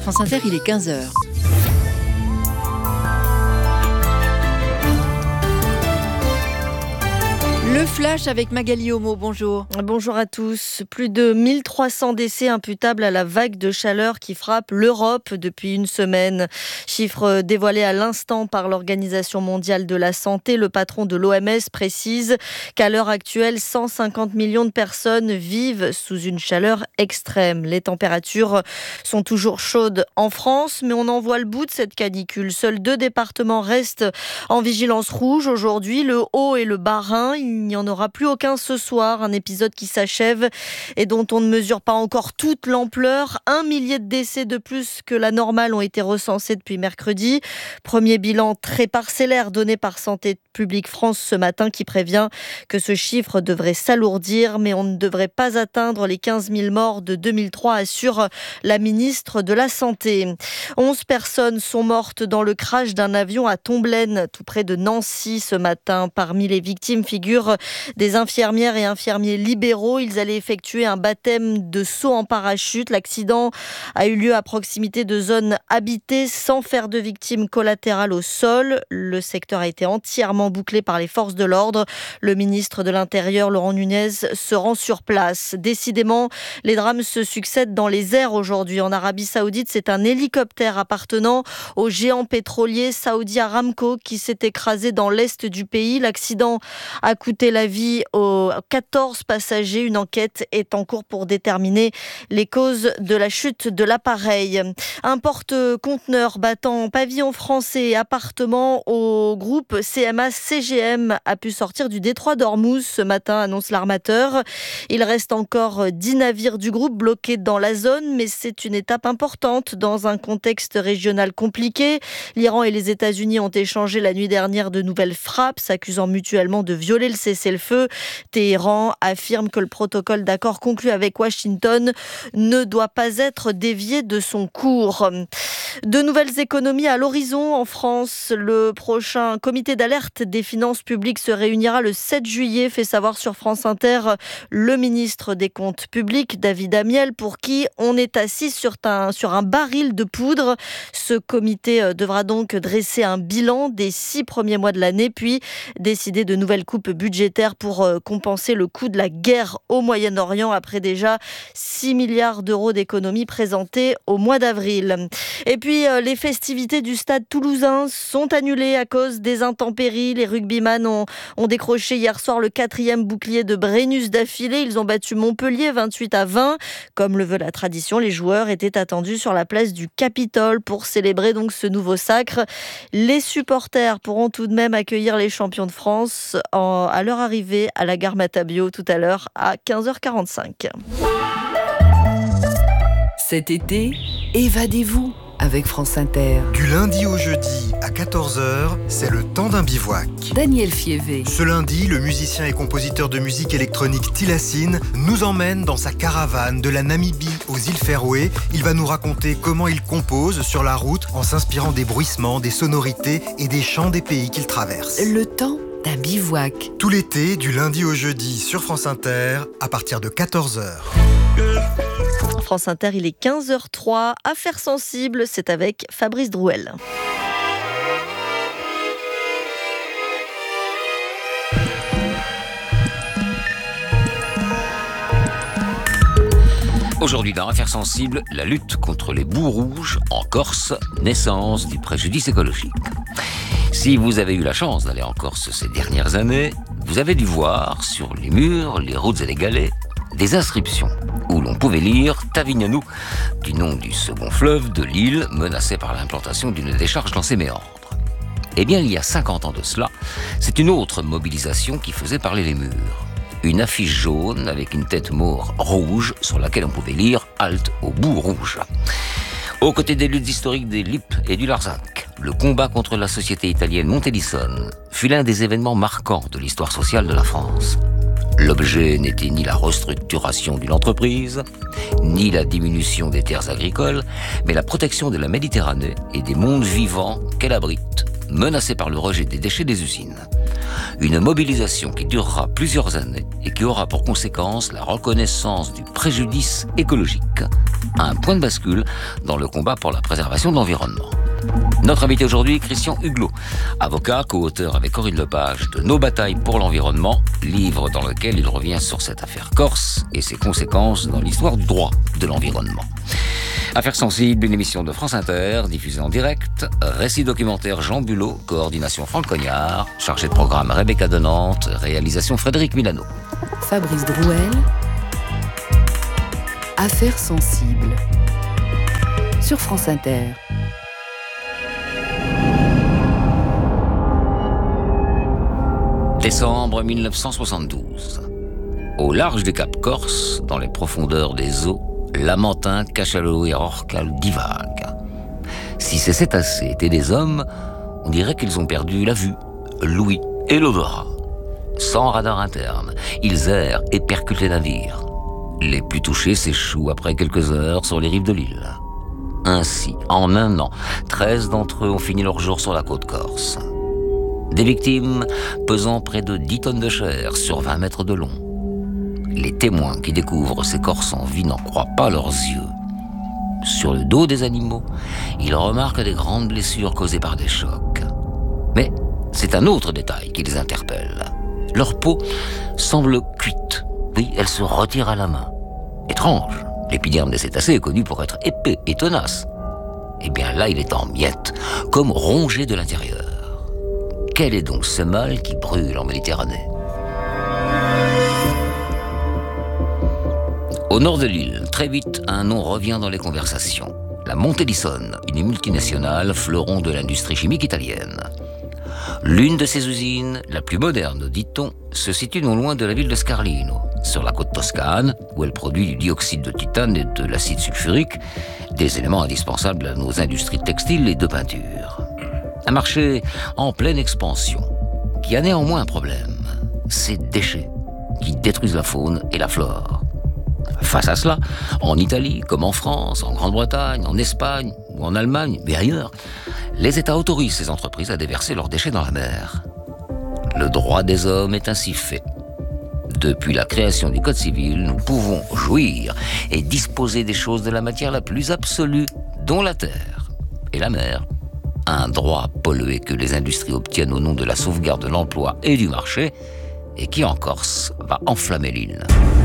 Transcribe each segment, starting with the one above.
France Inter, il est 15h. Le flash avec Magali Homo, bonjour. Bonjour à tous. Plus de 1300 décès imputables à la vague de chaleur qui frappe l'Europe depuis une semaine. Chiffre dévoilé à l'instant par l'Organisation mondiale de la santé. Le patron de l'OMS précise qu'à l'heure actuelle, 150 millions de personnes vivent sous une chaleur extrême. Les températures sont toujours chaudes en France, mais on en voit le bout de cette canicule. Seuls 2 départements restent en vigilance rouge aujourd'hui, le Haut et le Bas-Rhin. Il n'y en aura plus aucun ce soir, un épisode qui s'achève et dont on ne mesure pas encore toute l'ampleur. 1 millier de décès de plus que la normale ont été recensés depuis mercredi. Premier bilan très parcellaire donné par Santé publique France ce matin qui prévient que ce chiffre devrait s'alourdir, mais on ne devrait pas atteindre les 15 000 morts de 2003, assure la ministre de la Santé. 11 personnes sont mortes dans le crash d'un avion à Tomblaine, tout près de Nancy ce matin. Parmi les victimes figurent des infirmières et infirmiers libéraux. Ils allaient effectuer un baptême de saut en parachute. L'accident a eu lieu à proximité de zones habitées sans faire de victimes collatérales au sol. Le secteur a été entièrement bouclé par les forces de l'ordre. Le ministre de l'Intérieur, Laurent Nunez, se rend sur place. Décidément, les drames se succèdent dans les airs aujourd'hui. En Arabie Saoudite, c'est un hélicoptère appartenant au géant pétrolier Saudi Aramco qui s'est écrasé dans l'est du pays. L'accident a coûté la vie aux 14 passagers. Une enquête est en cours pour déterminer les causes de la chute de l'appareil. Un porte-conteneur battant pavillon français et appartement au groupe CMA-CGM a pu sortir du détroit d'Ormuz ce matin, annonce l'armateur. Il reste encore 10 navires du groupe bloqués dans la zone, mais c'est une étape importante dans un contexte régional compliqué. L'Iran et les États-Unis ont échangé la nuit dernière de nouvelles frappes, s'accusant mutuellement de violer le cessez-le-feu. Téhéran affirme que le protocole d'accord conclu avec Washington ne doit pas être dévié de son cours. De nouvelles économies à l'horizon en France. Le prochain comité d'alerte des finances publiques se réunira le 7 juillet, fait savoir sur France Inter le ministre des Comptes publics, David Amiel, pour qui on est assis sur un baril de poudre. Ce comité devra donc dresser un bilan des 6 premiers mois de l'année, puis décider de nouvelles coupes budgétaires pour compenser le coût de la guerre au Moyen-Orient, après déjà 6 milliards d'euros d'économies présentées au mois d'avril. Et puis, les festivités du stade toulousain sont annulées à cause des intempéries. Les rugbyman ont décroché hier soir le 4e bouclier de Brennus d'affilée. Ils ont battu Montpellier 28-20. Comme le veut la tradition, les joueurs étaient attendus sur la place du Capitole pour célébrer donc ce nouveau sacre. Les supporters pourront tout de même accueillir les champions de France à leur arrivée à la gare Matabio tout à l'heure à 15h45. Cet été, évadez-vous avec France Inter. Du lundi au jeudi à 14h, c'est le temps d'un bivouac. Daniel Fievé. Ce lundi, le musicien et compositeur de musique électronique Tilassine nous emmène dans sa caravane de la Namibie aux îles Féroé. Il va nous raconter comment il compose sur la route en s'inspirant des bruissements, des sonorités et des chants des pays qu'il traverse. Le temps d'un bivouac. Tout l'été, du lundi au jeudi sur France Inter, à partir de 14h. France Inter, il est 15h03. Affaires sensibles, c'est avec Fabrice Drouel. Aujourd'hui dans Affaires sensibles, la lutte contre les boues rouges en Corse, naissance du préjudice écologique. Si vous avez eu la chance d'aller en Corse ces dernières années, vous avez dû voir sur les murs, les routes et les galets des inscriptions où l'on pouvait lire Tavignanou, du nom du second fleuve de l'île menacé par l'implantation d'une décharge dans ses méandres. Eh bien, il y a 50 ans de cela, c'est une autre mobilisation qui faisait parler les murs. Une affiche jaune avec une tête maure rouge sur laquelle on pouvait lire « Halte aux boues rouges ». Aux côtés des luttes historiques des Lippes et du Larzac, le combat contre la société italienne Montellison fut l'un des événements marquants de l'histoire sociale de la France. L'objet n'était ni la restructuration d'une entreprise, ni la diminution des terres agricoles, mais la protection de la Méditerranée et des mondes vivants qu'elle abrite, menacés par le rejet des déchets des usines. Une mobilisation qui durera plusieurs années et qui aura pour conséquence la reconnaissance du préjudice écologique Un point de bascule dans le combat pour la préservation de l'environnement. Notre invité aujourd'hui, Christian Huglot, avocat, co-auteur avec Corinne Lepage de Nos batailles pour l'environnement, livre dans lequel il revient sur cette affaire corse et ses conséquences dans l'histoire du droit de l'environnement. Affaires sensibles, une émission de France Inter, diffusée en direct, récit documentaire Jean Bulot, coordination Franck Cognard, chargé de programme Rebecca de Nantes, réalisation Frédéric Milano. Fabrice Drouel, Affaires sensibles, sur France Inter. Décembre 1972. Au large du Cap Corse, dans les profondeurs des eaux, Lamantin, Cachalot et Rorcal divaguent. Si ces cétacés étaient des hommes, on dirait qu'ils ont perdu la vue, l'ouïe et l'odorat. Sans radar interne, ils errent et percutent les navires. Les plus touchés s'échouent après quelques heures sur les rives de l'île. Ainsi, en un an, 13 d'entre eux ont fini leur jour sur la côte corse. Des victimes pesant près de 10 tonnes de chair sur 20 mètres de long. Les témoins qui découvrent ces corps sans vie n'en croient pas leurs yeux. Sur le dos des animaux, ils remarquent des grandes blessures causées par des chocs. Mais c'est un autre détail qui les interpelle. Leur peau semble cuite. Oui, elle se retire à la main. Étrange, l'épiderme des cétacés est connu pour être épais et tenace. Eh bien là, il est en miettes, comme rongé de l'intérieur. Quel est donc ce mal qui brûle en Méditerranée ? Au nord de l'île, très vite, un nom revient dans les conversations. La Montedison, une multinationale fleuron de l'industrie chimique italienne. L'une de ses usines, la plus moderne, dit-on, se situe non loin de la ville de Scarlino, sur la côte toscane, où elle produit du dioxyde de titane et de l'acide sulfurique, des éléments indispensables à nos industries textiles et de peinture. Un marché en pleine expansion, qui a néanmoins un problème, ces déchets qui détruisent la faune et la flore. Face à cela, en Italie, comme en France, en Grande-Bretagne, en Espagne ou en Allemagne, mais ailleurs, les États autorisent ces entreprises à déverser leurs déchets dans la mer. Le droit des hommes est ainsi fait. Depuis la création du Code civil, nous pouvons jouir et disposer des choses de la matière la plus absolue, dont la terre et la mer. Un droit pollué que les industries obtiennent au nom de la sauvegarde de l'emploi et du marché, et qui en Corse va enflammer l'île.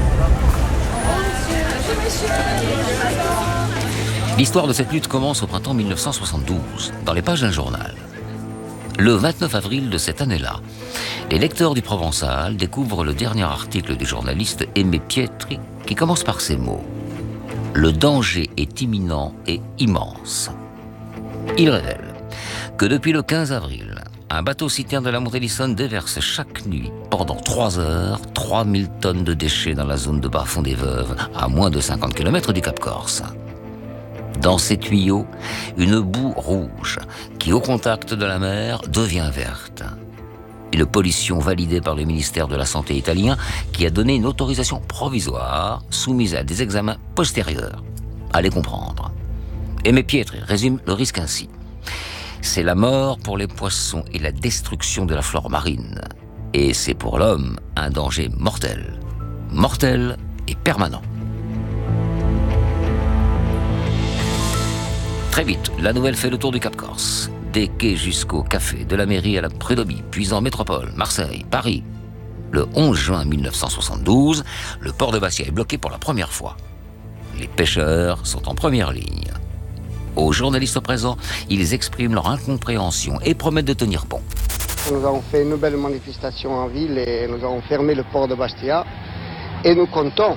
L'histoire de cette lutte commence au printemps 1972, dans les pages d'un journal. Le 29 avril de cette année-là, les lecteurs du Provençal découvrent le dernier article du journaliste Aimé Pietri, qui commence par ces mots. « Le danger est imminent et immense ». Il révèle que depuis le 15 avril, un bateau-citerne de la Montedison déverse chaque nuit, pendant 3 heures, 3000 tonnes de déchets dans la zone de bas-fond des Veuves, à moins de 50 km du Cap Corse. Dans ces tuyaux, une boue rouge, qui au contact de la mer devient verte. Une pollution validée par le ministère de la Santé italien, qui a donné une autorisation provisoire, soumise à des examens postérieurs. Allez comprendre. Aimé Pietri résume le risque ainsi. C'est la mort pour les poissons et la destruction de la flore marine. Et c'est pour l'homme un danger mortel. Mortel et permanent. Très vite, la nouvelle fait le tour du Cap Corse. Des quais jusqu'au café, de la mairie à la prud'homie, puis en métropole, Marseille, Paris. Le 11 juin 1972, le port de Bastia est bloqué pour la première fois. Les pêcheurs sont en première ligne. Aux journalistes présents, ils expriment leur incompréhension et promettent de tenir bon. Nous avons fait une belle manifestation en ville et nous avons fermé le port de Bastia. Et nous comptons,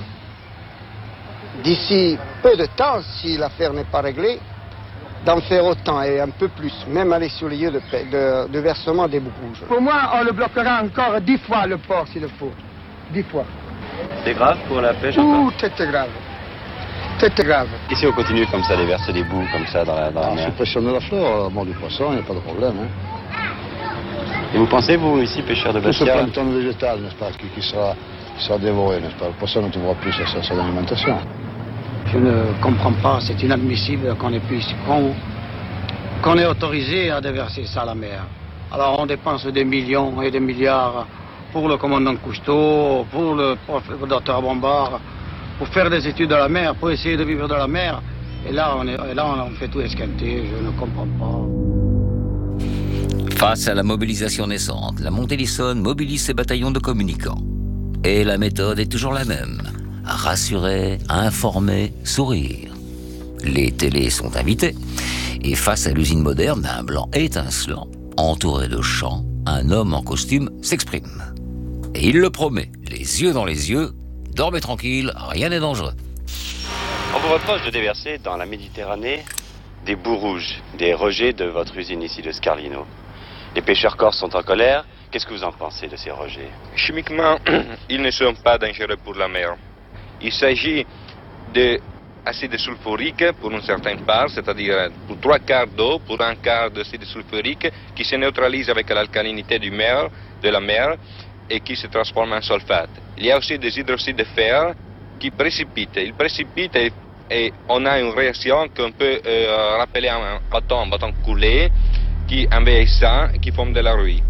d'ici peu de temps, si l'affaire n'est pas réglée, d'en faire autant et un peu plus, même aller sur les lieux de versement des boues rouges. Pour moi, on le bloquera encore 10 fois le port s'il le faut. 10 fois. C'est grave pour la pêche encore? Tout est grave. Tout est grave. Et si on continue comme ça, de verser des boues comme ça dans la mer? Suppression de la flore, du poisson, il n'y a pas de problème. Hein. Et vous pensez, vous, ici, pêcheurs de Bastia? Tout ce plancton végétal, n'est-ce pas, qui sera dévoré, n'est-ce pas? Le poisson ne trouvera plus sa alimentation. Je ne comprends pas, c'est inadmissible qu'on ait autorisé à déverser ça à la mer. Alors on dépense des millions et des milliards pour le commandant Cousteau, pour le docteur Bombard. pour faire des études à la mer, pour essayer de vivre de la mer. Et là, on fait tout esquinter, je ne comprends pas. Face à la mobilisation naissante, la montée d'Issonne mobilise ses bataillons de communicants. Et la méthode est toujours la même. Rassurer, informer, sourire. Les télés sont invitées. Et face à l'usine moderne d'un blanc étincelant, entouré de champs, un homme en costume s'exprime. Et il le promet, les yeux dans les yeux, dormez tranquille, rien n'est dangereux. On vous reproche de déverser dans la Méditerranée des boues rouges, des rejets de votre usine ici de Scarlino. Les pêcheurs corses sont en colère. Qu'est-ce que vous en pensez de ces rejets? Chimiquement, ils ne sont pas dangereux pour la mer. Il s'agit d'acide sulfurique pour une certaine part, c'est-à-dire pour 3/4 d'eau, pour 1/4 d'acide sulfurique qui se neutralise avec l'alcalinité de la mer et qui se transforme en sulfate. Il y a aussi des hydroxydes de fer qui précipitent. Ils précipitent et on a une réaction qu'on peut rappeler à un bâton coulé qui envahissant et qui forme de la rouille.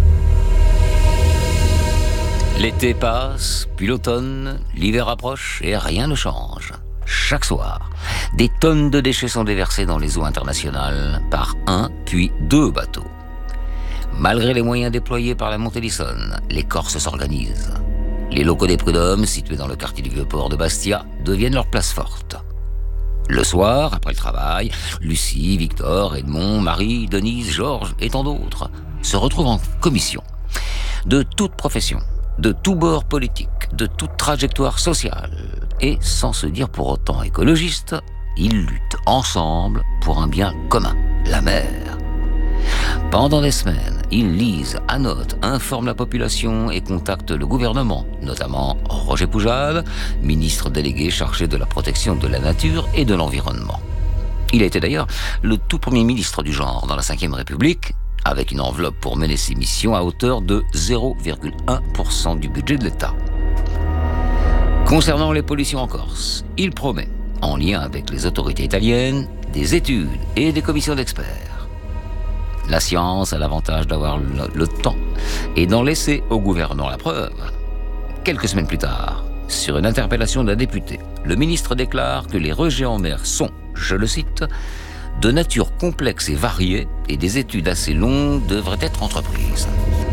L'été passe, puis l'automne, l'hiver approche et rien ne change. Chaque soir, des tonnes de déchets sont déversées dans les eaux internationales par un puis deux bateaux. Malgré les moyens déployés par la montée d'Issonne, les Corses s'organisent. Les locaux des Prud'hommes, situés dans le quartier du Vieux-Port de Bastia, deviennent leur place forte. Le soir, après le travail, Lucie, Victor, Edmond, Marie, Denise, Georges et tant d'autres se retrouvent en commission. De toute profession, de tout bord politique, de toute trajectoire sociale, et sans se dire pour autant écologistes, ils luttent ensemble pour un bien commun, la mer. Pendant des semaines, ils lisent, annotent, informent la population et contactent le gouvernement, notamment Roger Poujade, ministre délégué chargé de la protection de la nature et de l'environnement. Il a été d'ailleurs le tout premier ministre du genre dans la Ve République, avec une enveloppe pour mener ses missions à hauteur de 0,1% du budget de l'État. Concernant les pollutions en Corse, il promet, en lien avec les autorités italiennes, des études et des commissions d'experts. La science a l'avantage d'avoir le temps et d'en laisser au gouvernement la preuve. Quelques semaines plus tard, sur une interpellation d'un député, le ministre déclare que les rejets en mer sont, je le cite, de nature complexe et variée et des études assez longues devraient être entreprises.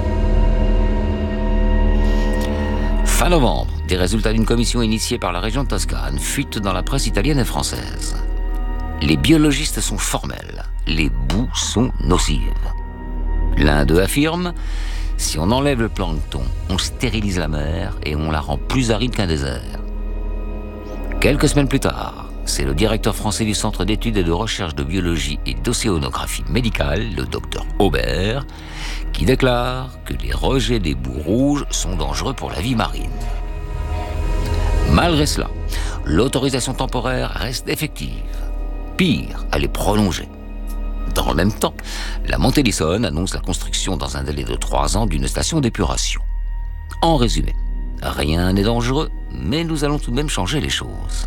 Fin novembre, des résultats d'une commission initiée par la région de Toscane fuitent dans la presse italienne et française. Les biologistes sont formels, les boues sont nocives. L'un d'eux affirme, si on enlève le plancton, on stérilise la mer et on la rend plus aride qu'un désert. Quelques semaines plus tard, c'est le directeur français du Centre d'études et de recherche de biologie et d'océanographie médicale, le docteur Aubert, qui déclare que les rejets des boues rouges sont dangereux pour la vie marine. Malgré cela, l'autorisation temporaire reste effective. Pire, elle est prolongée. Dans le même temps, la montée d'Issonne annonce la construction dans un délai de 3 ans d'une station d'épuration. En résumé, rien n'est dangereux, mais nous allons tout de même changer les choses.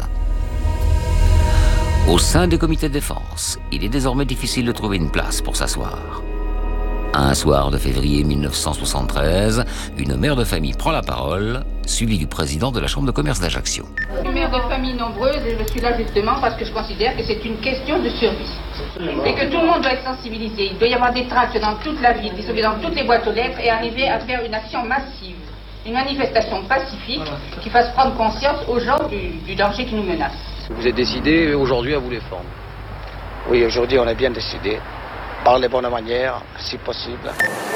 Au sein des comités de défense, il est désormais difficile de trouver une place pour s'asseoir. Un soir de février 1973, une mère de famille prend la parole, suivie du président de la Chambre de commerce d'Ajaccio. Je suis mère de famille nombreuse et je suis là justement parce que je considère que c'est une question de survie. Et que tout le monde doit être sensibilisé. Il doit y avoir des tracts dans toute la ville, distribués dans toutes les boîtes aux lettres et arriver à faire une action massive. Une manifestation pacifique qui fasse prendre conscience aux gens du danger qui nous menace. Vous êtes décidé aujourd'hui à vous défendre? Oui, aujourd'hui on est bien décidé. Par les bonnes manières, si possible.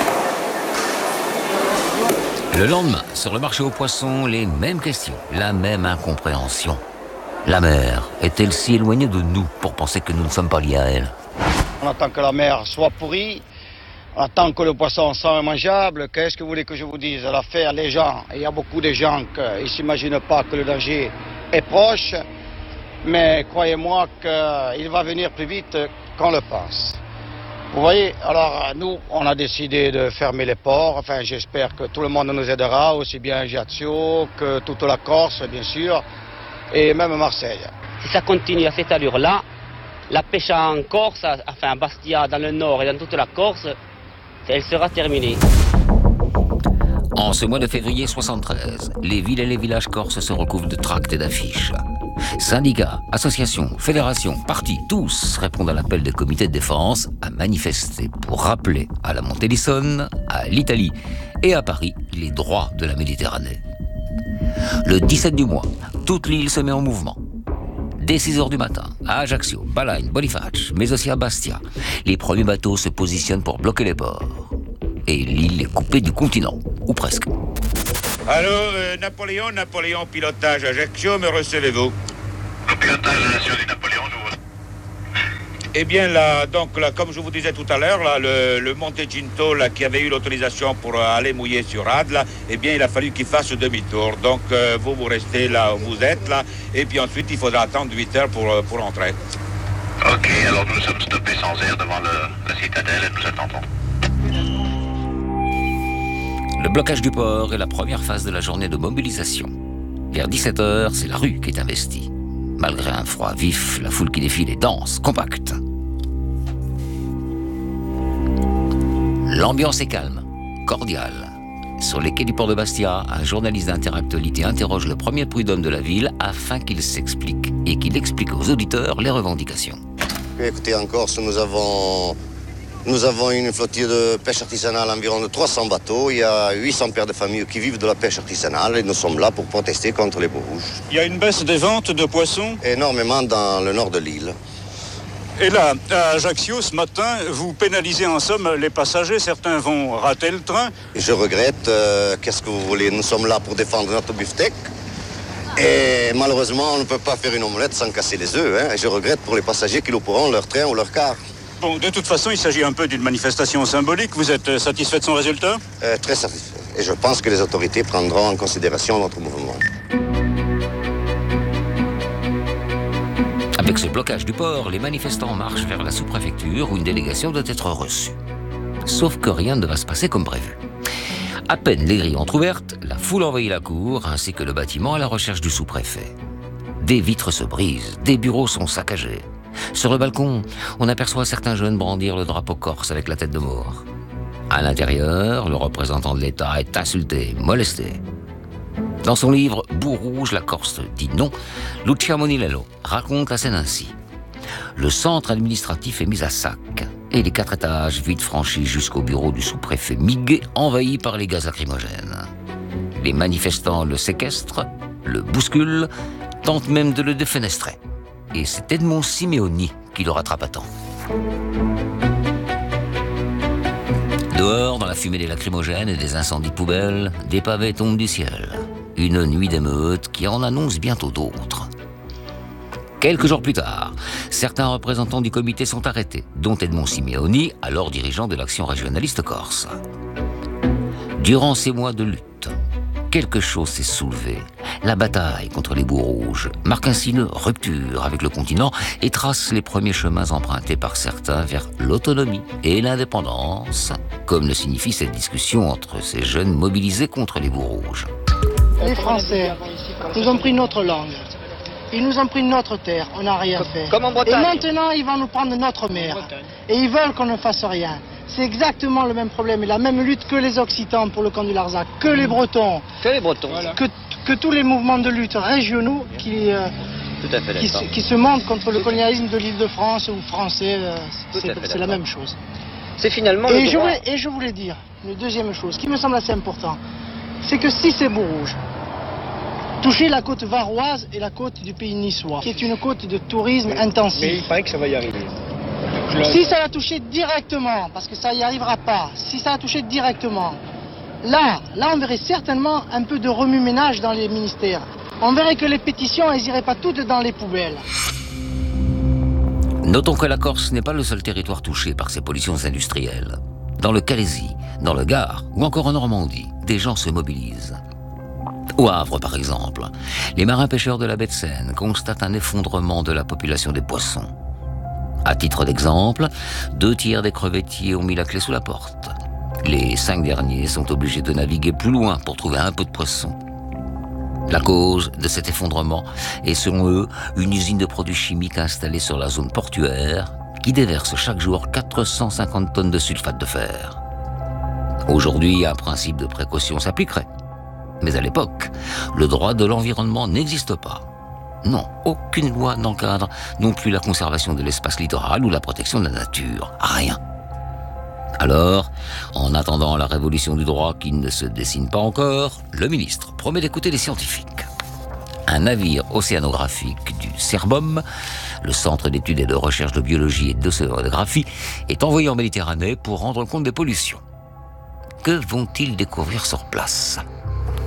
Le lendemain, sur le marché aux poissons, les mêmes questions, la même incompréhension. La mer est-elle si éloignée de nous pour penser que nous ne sommes pas liés à elle? On attend que la mer soit pourrie, on attend que le poisson soit immangeable. Qu'est-ce que vous voulez que je vous dise? L'affaire, les gens, il y a beaucoup de gens qui ne s'imaginent pas que le danger est proche, mais croyez-moi qu'il va venir plus vite qu'on le pense. Vous voyez, alors nous, on a décidé de fermer les ports. Enfin, j'espère que tout le monde nous aidera, aussi bien Ajaccio que toute la Corse, bien sûr, et même Marseille. Si ça continue à cette allure-là, la pêche en Corse, enfin à Bastia, dans le nord et dans toute la Corse, elle sera terminée. En ce mois de février 73, les villes et les villages corses se recouvrent de tracts et d'affiches. Syndicats, associations, fédérations, partis, tous répondent à l'appel des comités de défense à manifester pour rappeler à la montée d'Essonne, à l'Italie et à Paris les droits de la Méditerranée. Le 17 du mois, toute l'île se met en mouvement. Dès 6h du matin, à Ajaccio, Balagne, Boniface, mais aussi à Bastia, les premiers bateaux se positionnent pour bloquer les ports. Et l'île est coupée du continent, ou presque. Allô, Napoléon, pilotage Ajaccio, me recevez-vous? Le pilotage Ajaccio du Napoléon, je vous... Eh bien, là, comme je vous disais tout à l'heure, là, le Montecinto, là, qui avait eu l'autorisation pour aller mouiller sur Rade, là, eh bien, il a fallu qu'il fasse demi-tour. Donc, vous restez là où vous êtes, là, et puis ensuite, il faudra attendre 8 heures pour entrer. Ok, alors nous sommes stoppés sans air devant la citadelle et nous attendons. Le blocage du port est la première phase de la journée de mobilisation. Vers 17h, c'est la rue qui est investie. Malgré un froid vif, la foule qui défile est dense, compacte. L'ambiance est calme, cordiale. Sur les quais du port de Bastia, un journaliste d'Interactualité interroge le premier prud'homme de la ville afin qu'il s'explique et qu'il explique aux auditeurs les revendications. Écoutez, en Corse, nous avons une flottille de pêche artisanale, environ de 300 bateaux. Il y a 800 pères de famille qui vivent de la pêche artisanale et nous sommes là pour protester contre les baux rouges. Il y a une baisse des ventes de poissons? Énormément dans le nord de l'île. Et là, à Ajaccio, ce matin, vous pénalisez en somme les passagers. Certains vont rater le train. Et je regrette, qu'est-ce que vous voulez? Nous sommes là pour défendre notre beefsteak. Et malheureusement, on ne peut pas faire une omelette sans casser les œufs. Hein. Et je regrette pour les passagers qui louperont leur train ou leur car. Bon, de toute façon, il s'agit un peu d'une manifestation symbolique. Vous êtes satisfait de son résultat? Très satisfait. Et je pense que les autorités prendront en considération notre mouvement. Avec ce blocage du port, les manifestants marchent vers la sous-préfecture où une délégation doit être reçue. Sauf que rien ne va se passer comme prévu. À peine les grilles entrouvertes, la foule envahit la cour ainsi que le bâtiment à la recherche du sous-préfet. Des vitres se brisent, des bureaux sont saccagés. Sur le balcon, on aperçoit certains jeunes brandir le drapeau corse avec la tête de mort. À l'intérieur, le représentant de l'État est insulté, molesté. Dans son livre « Bourg rouge, la Corse dit non », Lucia Monilello raconte la scène ainsi. Le centre administratif est mis à sac et les 4 étages vite franchis jusqu'au bureau du sous-préfet Miguet envahi par les gaz lacrymogènes. Les manifestants le séquestrent, le bousculent, tentent même de le défenestrer. Et c'est Edmond Simeoni qui le rattrape à temps. Dehors, dans la fumée des lacrymogènes et des incendies de poubelles, des pavés tombent du ciel. Une nuit d'émeute qui en annonce bientôt d'autres. Quelques jours plus tard, certains représentants du comité sont arrêtés, dont Edmond Simeoni, alors dirigeant de l'action régionaliste corse. Durant ces mois de lutte, quelque chose s'est soulevé. La bataille contre les bouts rouges marque ainsi une rupture avec le continent et trace les premiers chemins empruntés par certains vers l'autonomie et l'indépendance, comme le signifie cette discussion entre ces jeunes mobilisés contre les bouts rouges. Les Français nous ont pris notre langue, ils nous ont pris notre terre, on n'a rien fait. Comme en Bretagne. Et maintenant, ils vont nous prendre notre mer. Et ils veulent qu'on ne fasse rien. C'est exactement le même problème et la même lutte que les Occitans pour le camp du Larzac, que les Bretons. Que les Bretons. Voilà. Que tous les mouvements de lutte régionaux qui se montent contre le colonialisme de l'Île-de-France ou français, c'est la même chose. C'est finalement et je voulais dire, une deuxième chose qui me semble assez important, c'est que si ces bouts rouges touchaient la côte varoise et la côte du pays niçois, qui est une côte de tourisme intensif. Mais il paraît que ça va y arriver. Si ça va toucher directement, parce que ça n'y arrivera pas, si ça va toucher directement, là, on verrait certainement un peu de remue-ménage dans les ministères. On verrait que les pétitions, elles n'iraient pas toutes dans les poubelles. Notons que la Corse n'est pas le seul territoire touché par ces pollutions industrielles. Dans le Calaisis, dans le Gard ou encore en Normandie, des gens se mobilisent. Au Havre, par exemple, les marins-pêcheurs de la baie de Seine constatent un effondrement de la population des poissons. À titre d'exemple, 2 tiers des crevettiers ont mis la clé sous la porte. Les 5 derniers sont obligés de naviguer plus loin pour trouver un peu de poisson. La cause de cet effondrement est, selon eux, une usine de produits chimiques installée sur la zone portuaire qui déverse chaque jour 450 tonnes de sulfate de fer. Aujourd'hui, un principe de précaution s'appliquerait. Mais à l'époque, le droit de l'environnement n'existe pas. Non, aucune loi n'encadre non plus la conservation de l'espace littoral ou la protection de la nature. Rien. Alors, en attendant la révolution du droit qui ne se dessine pas encore, le ministre promet d'écouter les scientifiques. Un navire océanographique du CERBOM, le Centre d'études et de recherche de biologie et d'océanographie, est envoyé en Méditerranée pour rendre compte des pollutions. Que vont-ils découvrir sur place ?